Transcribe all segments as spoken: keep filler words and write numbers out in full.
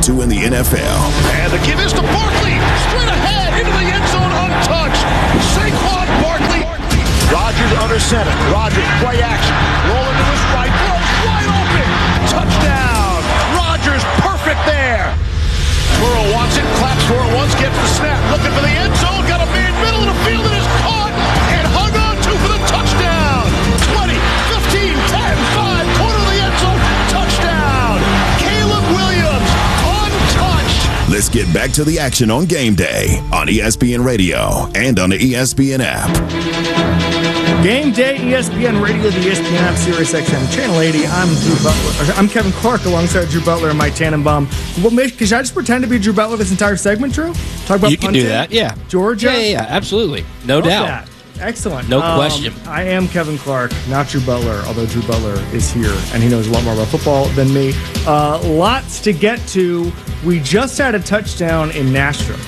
two in the N F L. And the give is to Barkley. Straight ahead into the end zone untouched. Saquon Barkley. Rodgers under center. Rodgers play action. Rolling to his right. Throws wide open. Touchdown. Rodgers perfect there. Burrow wants it. Claps for it once. Gets the snap. Looking for the end zone. Got a man middle of the field and is caught. And hung on to for the touchdown. twenty, fifteen, ten, five. Corner of the end zone. Touchdown. Caleb Williams. Untouched. Let's get back to the action on game day on E S P N Radio and on the E S P N app. Game day, E S P N Radio, the E S P N app, Sirius X M, Channel eighty. I'm Drew Butler. I'm Kevin Clark alongside Drew Butler and Mike Tannenbaum. Well, should I just pretend to be Drew Butler this entire segment, Drew? Talk about You can punting, do that, yeah. Georgia? Yeah, yeah, yeah, absolutely. No Love doubt. that. Excellent. No Um, question. I am Kevin Clark, not Drew Butler, although Drew Butler is here, and he knows a lot more about football than me. Uh, lots to get to. We just had a touchdown in Nashville.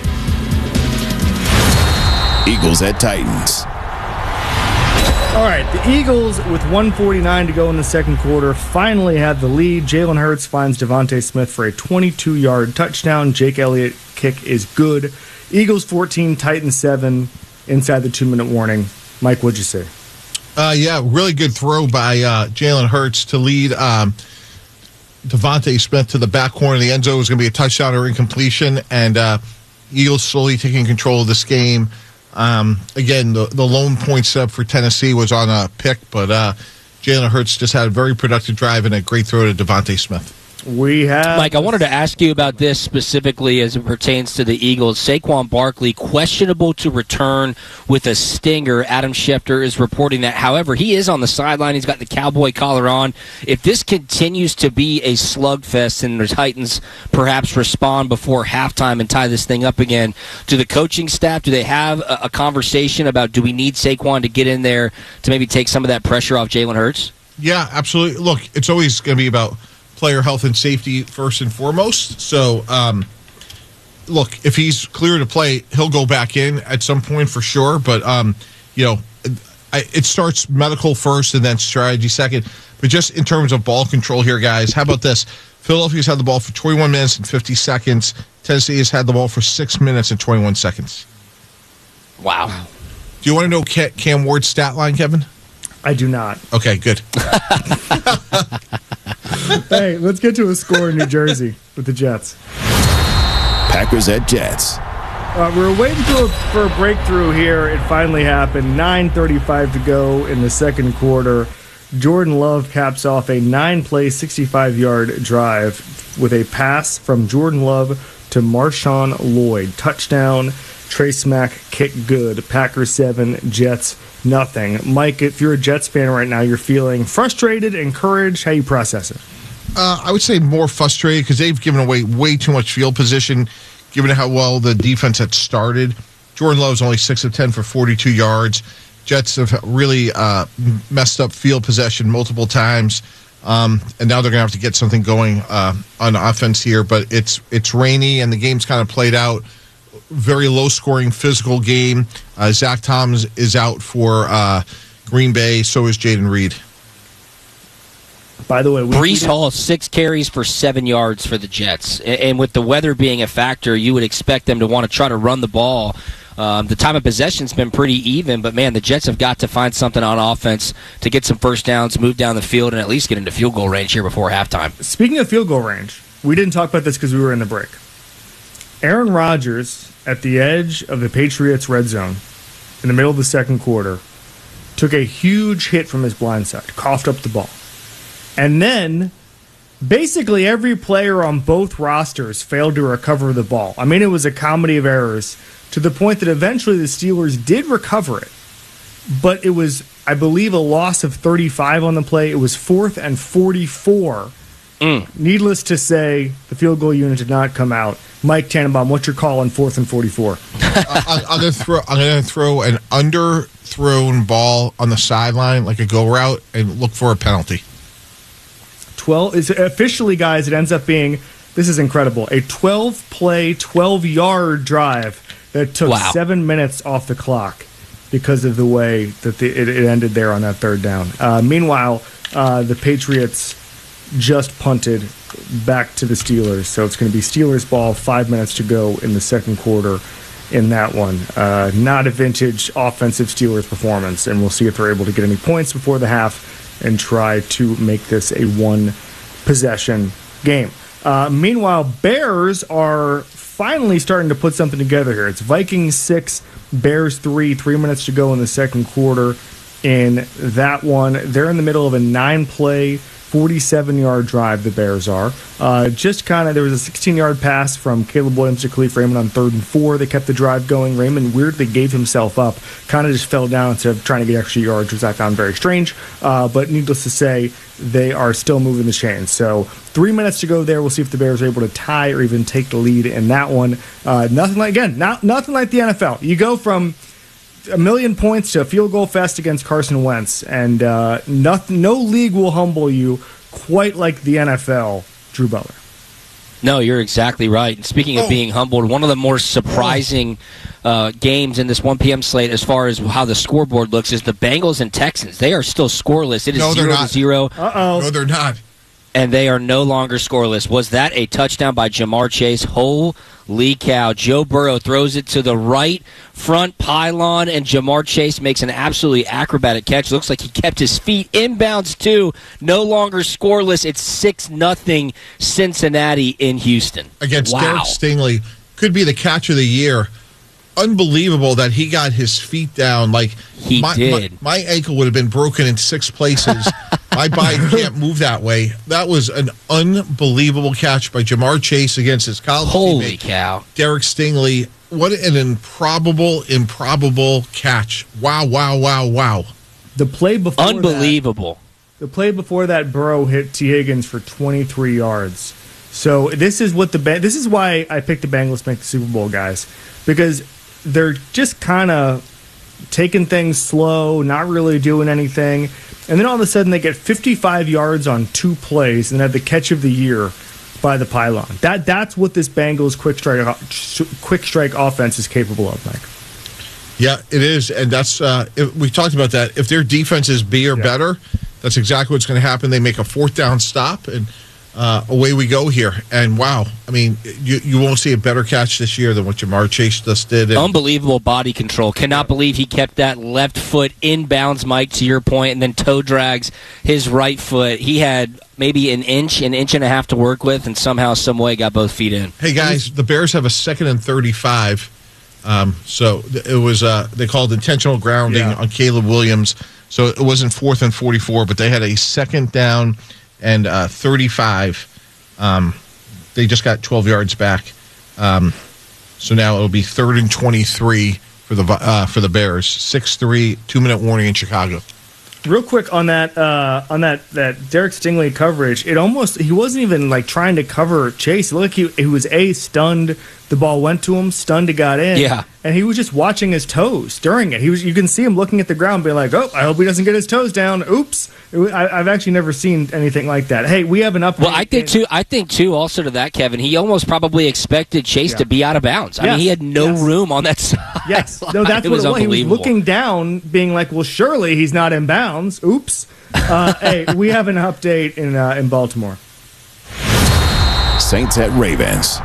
Eagles at Titans. All right, the Eagles, with one forty-nine to go in the second quarter, finally had the lead. Jalen Hurts finds Devontae Smith for a twenty-two-yard touchdown. Jake Elliott kick is good. Eagles fourteen, Titans seven, inside the two-minute warning. Mike, what'd you say? Uh, yeah, really good throw by uh, Jalen Hurts to lead um, Devontae Smith to the back corner of the end zone. It was going to be a touchdown or incompletion, and uh, Eagles slowly taking control of this game. Um, again, the, the lone point step for Tennessee was on a pick, but uh, Jalen Hurts just had a very productive drive and a great throw to Devontae Smith. We have Mike, I wanted to ask you about this specifically as it pertains to the Eagles. Saquon Barkley, questionable to return with a stinger. Adam Schefter is reporting that. However, he is on the sideline. He's got the cowboy collar on. If this continues to be a slugfest and the Titans perhaps respond before halftime and tie this thing up again, do the coaching staff, do they have a, a conversation about do we need Saquon to get in there to maybe take some of that pressure off Jalen Hurts? Yeah, absolutely. Look, it's always going to be about player health and safety first and foremost. So, um, look, if he's clear to play, he'll go back in at some point for sure. But, um, you know, I, it starts medical first and then strategy second. But just in terms of ball control here, guys, how about this? Philadelphia's had the ball for twenty-one minutes and fifty seconds. Tennessee has had the ball for six minutes and twenty-one seconds. Wow. Do you want to know Cam Ward's stat line, Kevin? I do not. Okay, good. Hey, let's get to a score in New Jersey with the Jets. Packers at Jets. Uh, we were waiting for a, for a breakthrough here. It finally happened. nine thirty-five to go in the second quarter. Jordan Love caps off a nine-play, sixty-five-yard drive with a pass from Jordan Love to Marshawn Lloyd. Touchdown. Trace Mack kick good. Packers seven, Jets nothing. Mike, if you're a Jets fan right now, you're feeling frustrated, encouraged. How you process it? Uh, I would say more frustrated because they've given away way too much field position, given how well the defense had started. Jordan Love's only six of ten for forty-two yards. Jets have really uh, messed up field possession multiple times, um, and now they're going to have to get something going uh, on offense here. But it's it's rainy, and the game's kind of played out. Very low-scoring, physical game. Uh, Zach Thomas is out for uh, Green Bay. So is Jaden Reed. By the way, we, Breece Hall, six carries for seven yards for the Jets. And, and with the weather being a factor, you would expect them to want to try to run the ball. Um, the time of possession's been pretty even, but, man, the Jets have got to find something on offense to get some first downs, move down the field, and at least get into field goal range here before halftime. Speaking of field goal range, we didn't talk about this because we were in the break. Aaron Rodgers, at the edge of the Patriots' red zone, in the middle of the second quarter, took a huge hit from his blind side, coughed up the ball. And then, basically every player on both rosters failed to recover the ball. I mean, it was a comedy of errors to the point that eventually the Steelers did recover it. But it was, I believe, a loss of thirty-five on the play. It was fourth and forty-four. Mm. Needless to say, the field goal unit did not come out. Mike Tannenbaum, what's your call on fourth and forty-four? I, I'm going to throw. I'm going to throw an underthrown ball on the sideline, like a go route, and look for a penalty. Twelve is officially, guys. It ends up being, this is incredible, a twelve-play, twelve-yard drive that took wow. seven minutes off the clock because of the way that the, it, it ended there on that third down. Uh, meanwhile, uh, the Patriots just punted back to the Steelers. So it's going to be Steelers ball, five minutes to go in the second quarter in that one. Uh, not a vintage offensive Steelers performance, and we'll see if they're able to get any points before the half and try to make this a one-possession game. Uh, meanwhile, Bears are finally starting to put something together here. It's Vikings six, Bears three, three minutes to go in the second quarter. In that one, they're in the middle of a nine-play, forty-seven-yard drive, the Bears are. Uh, just kind of, there was a sixteen-yard pass from Caleb Williams to Khalif Raymond on third and four. They kept the drive going. Raymond weirdly gave himself up, kind of just fell down instead of trying to get extra yards, which I found very strange. Uh, but needless to say, they are still moving the chains. So three minutes to go there. We'll see if the Bears are able to tie or even take the lead in that one. Uh, nothing like, again, not, nothing like the N F L. You go from a million points to a field goal fest against Carson Wentz, and uh, nothing, no league will humble you quite like the N F L, Drew Butler. No, you're exactly right. And speaking of oh. being humbled, one of the more surprising uh, games in this one p.m. slate as far as how the scoreboard looks is the Bengals and Texans. They are still scoreless. It is no, zero to zero. Uh-oh. No, they're not. And they are no longer scoreless. Was that a touchdown by Jamar Chase? Holy cow. Joe Burrow throws it to the right front pylon, and Jamar Chase makes an absolutely acrobatic catch. Looks like he kept his feet inbounds, too. No longer scoreless. It's six nothing Cincinnati in Houston. Against wow. Derek Stingley. Could be the catch of the year. Unbelievable that he got his feet down. Like He my, did. My, my ankle would have been broken in six places. My body can't move that way. That was an unbelievable catch by Jamar Chase against his college Holy teammate, cow. Derek Stingley. What an improbable, improbable catch. Wow, wow, wow, wow. The play before Unbelievable. That, the play before that, Burrow hit T. Higgins for twenty-three yards. So this is what the this is why I picked the Bengals to make the Super Bowl, guys, because they're just kind of taking things slow, not really doing anything, and then all of a sudden they get fifty-five yards on two plays and have the catch of the year by the pylon. That that's what this Bengals quick strike quick strike offense is capable of, Mike. Yeah, it is, and that's uh, if, we talked about that. If their defense is B or yeah. better, that's exactly what's going to happen. They make a fourth down stop and. Uh, away we go here. And wow, I mean, you, you won't see a better catch this year than what Jamar Chase just did. And unbelievable body control. Cannot believe he kept that left foot inbounds, Mike, to your point, and then toe drags his right foot. He had maybe an inch, an inch and a half to work with, and somehow, some way got both feet in. Hey, guys, the Bears have a second and thirty-five. Um, so it was, uh, they called intentional grounding yeah. on Caleb Williams. So it wasn't fourth and forty-four, but they had a second down and uh, thirty-five. Um, they just got twelve yards back. Um, so now it'll be third and twenty-three for the uh, for the Bears. six three, two-minute warning in Chicago. Real quick on that uh, on that, that Derek Stingley coverage, it almost he wasn't even like trying to cover Chase. It looked like he, he was a stunned. The ball went to him, stunned it got in. Yeah. And he was just watching his toes during it. He was you can see him looking at the ground being like, oh, I hope he doesn't get his toes down. Oops. It, I, I've actually never seen anything like that. Hey, we have an update. Well, I think too I think too also to that, Kevin, he almost probably expected Chase yeah. to be out of bounds. I yes. mean, he had no yes. room on that side. Yes. No, that's it what was it was. He was unbelievable. looking down, being like, well, surely he's not in bounds. Oops. Uh, hey, we have an update in uh, in Baltimore. Saints at Ravens.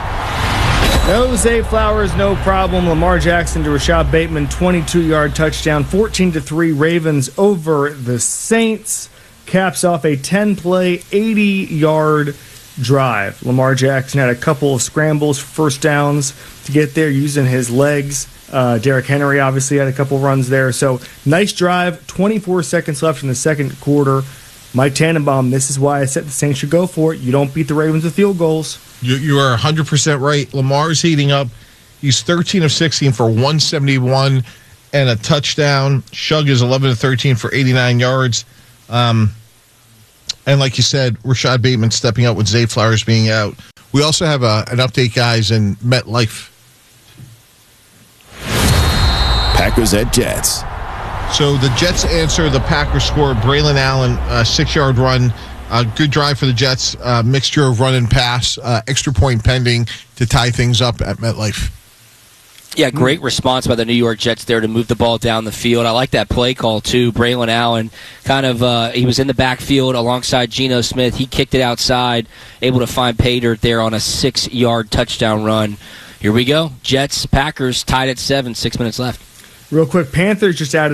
No Zay Flowers, no problem. Lamar Jackson to Rashad Bateman, twenty-two-yard touchdown, fourteen to three. Ravens over the Saints. Caps off a ten-play, eighty-yard drive. Lamar Jackson had a couple of scrambles, first downs to get there using his legs. Uh, Derrick Henry obviously had a couple runs there. So nice drive. twenty-four seconds left in the second quarter. Mike Tannenbaum, this is why I said the Saints should go for it. You don't beat the Ravens with field goals. You, you are one hundred percent right. Lamar's heating up. He's thirteen of sixteen for one seventy-one and a touchdown. Shug is eleven of thirteen for eighty-nine yards. Um, and like you said, Rashad Bateman stepping up with Zay Flowers being out. We also have a, an update, guys, in MetLife. Packers at Jets. So the Jets answer, the Packers score. Braylon Allen, a six-yard run. Uh, good drive for the Jets. Uh, mixture of run and pass. Uh, extra point pending to tie things up at MetLife. Yeah, great response by the New York Jets there to move the ball down the field. I like that play call, too. Braylon Allen kind of, uh, he was in the backfield alongside Geno Smith. He kicked it outside, able to find pay dirt there on a six-yard touchdown run. Here we go. Jets, Packers tied at seven, six minutes left. Real quick, Panthers just added